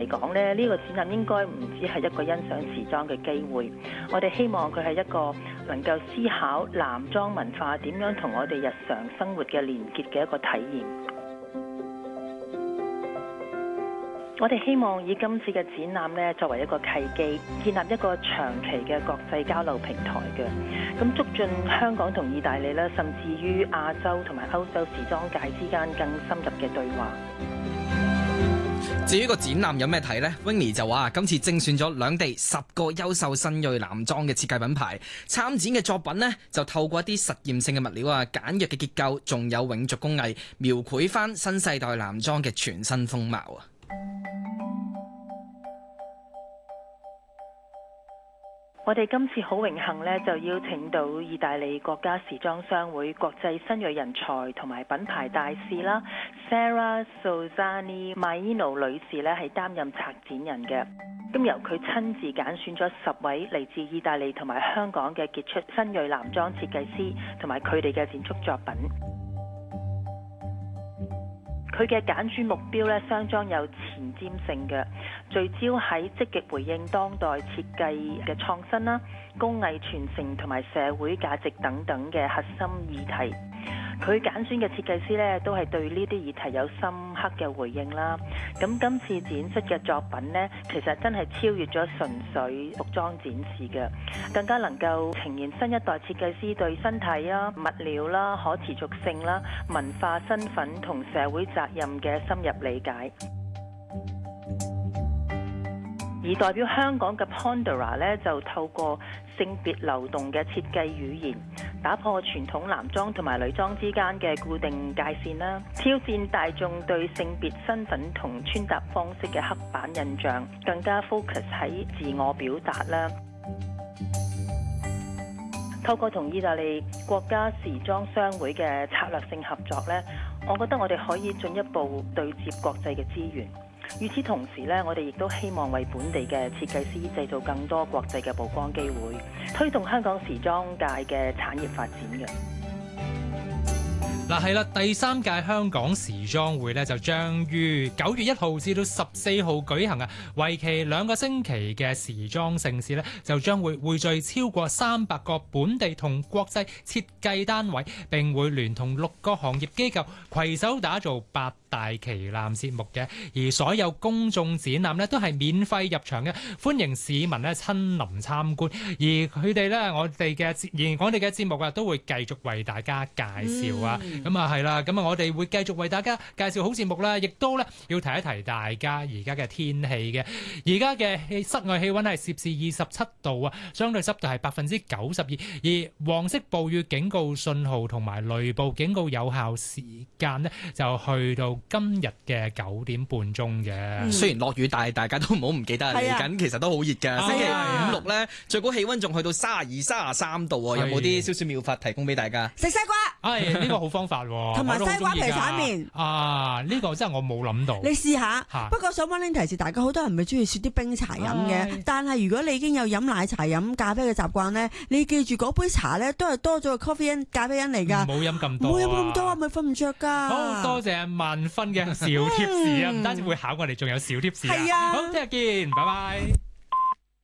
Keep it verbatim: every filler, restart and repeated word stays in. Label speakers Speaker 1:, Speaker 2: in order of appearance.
Speaker 1: 講咧，呢個展覽應該唔只係一個欣賞時裝嘅機會，我哋希望佢係一個能夠思考男裝文化點樣同我哋日常生活嘅連結嘅一個體驗。我哋希望以今次嘅展覽咧作為一個契機，建立一個長期嘅國際交流平台嘅，咁促進香港同意大利咧，甚至於亞洲同埋歐洲時裝界之間更深入嘅對話。
Speaker 2: 至於個展覽有咩睇呢？ Winnie 就話今次精選咗兩地十個優秀新銳男裝嘅設計品牌，參展嘅作品呢，就透過一啲實驗性嘅物料啊、簡約嘅結構，仲有永續工藝，描繪翻新世代男裝嘅全新風貌啊！
Speaker 1: 我哋今次好榮幸咧，就邀請到意大利國家時裝商會國際新銳人才同埋品牌大使啦 Sara Sozzani Maino 女士咧，係擔任策展人嘅。咁由佢親自揀選咗十位嚟自意大利同埋香港嘅傑出新銳男裝設計師，同埋佢哋嘅展出作品。佢嘅揀選目標咧，相當有前瞻性嘅，聚焦喺積極回應當代設計嘅創新啦、工藝傳承同埋社會價值等等嘅核心議題。佢揀選嘅設計師咧，都係對呢啲議題有深刻嘅回應啦。咁今次展出嘅作品呢，其實真係超越咗純粹服裝展示嘅，更加能夠呈現新一代設計師對身體啦、物料啦、可持續性啦、文化身份同社會責任嘅深入理解。而代表香港嘅 Pondera 咧，就透過性別流動嘅設計語言，打破傳統男裝同埋女裝之間嘅固定界線啦，挑戰大眾對性別身份同穿搭方式嘅刻板印象，更加 focus 喺自我表達啦。透過同意大利國家時裝商會嘅策略性合作咧，我覺得我哋可以進一步對接國際嘅資源。與此同時咧，我哋亦都希望為本地嘅設計師製造更多國際嘅曝光機會，推動香港時裝界嘅產業發展嘅。
Speaker 3: 嗱係啦，第三屆香港時裝會咧就將於九月一號至到十四號舉行啊，為期兩個星期嘅時裝盛事咧，就將會匯聚超過三百個本地同國際設計單位，並會聯同六個行業機構攜手打造八大旗艦節目嘅。而所有公眾展覽咧都係免費入場嘅，歡迎市民咧親臨參觀。而佢哋咧，我哋嘅而我哋嘅節目啊，都會繼續為大家介紹啊。嗯咁啊係啦，咁啊我哋會繼續為大家介紹好節目啦，亦都咧要提一提大家而家嘅天氣嘅。而家嘅室外氣溫係攝氏二十七度啊，相對濕度係百分之九十二，而黃色暴雨警告信號同埋雷暴警告有效時間呢，就去到今日嘅九點半鐘嘅。
Speaker 2: 嗯、雖然落雨，但係大家都唔好唔記得嚟緊，其實都好熱㗎。
Speaker 3: 啊、
Speaker 2: 星期五六咧，最高氣溫仲去到三十二、三十三度喎。有冇啲少少妙法提供俾大家？
Speaker 4: 食西瓜。
Speaker 3: 係呢、呢個好方法喎，
Speaker 4: 同埋西瓜皮炒麵
Speaker 3: 啊！呢、呢個真係我冇諗到。
Speaker 4: 你試下。不過想溫馨提示大家，好多人咪中意雪啲冰茶飲嘅。但係如果你已經有飲奶茶、飲咖啡嘅習慣咧，你記住嗰杯茶咧都係多咗個 coffee 因咖啡因嚟㗎。
Speaker 3: 唔好飲咁多。唔好
Speaker 4: 飲咁多啊，咪瞓唔着㗎。
Speaker 3: 好多謝萬分嘅小貼士啊！唔、嗯、單止會考我哋，仲有小貼士啊！
Speaker 4: 係啊，
Speaker 3: 好，聽日見，拜拜。